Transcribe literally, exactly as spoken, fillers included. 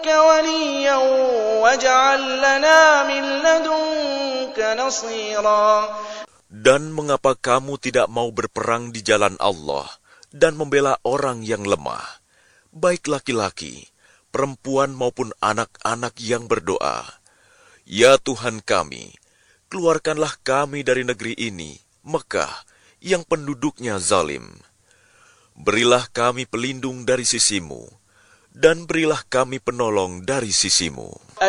وَلِيًّا وَاجْعَل لَّنَا مِن لَّدُنكَ نَصِيرًا. Dan mengapa kamu tidak mau berperang di jalan Allah dan membela orang yang lemah, baik laki-laki, perempuan maupun anak-anak yang berdoa, "Ya Tuhan kami, keluarkanlah kami dari negeri ini, Mekah, yang penduduknya zalim. Berilah kami pelindung dari sisi-Mu, dan berilah kami penolong dari sisi-Mu."